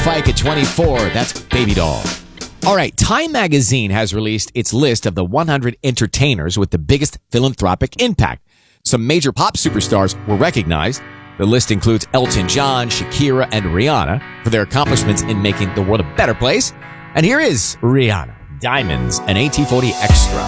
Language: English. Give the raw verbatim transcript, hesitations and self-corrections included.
Fike at twenty-four. That's Baby Doll. All right, Time Magazine has released its list of the one hundred entertainers with the biggest philanthropic impact. Some major pop superstars were recognized. The list includes Elton John, Shakira, and Rihanna for their accomplishments in making the world a better place. And here is Rihanna, Diamonds, and A T forty Extra.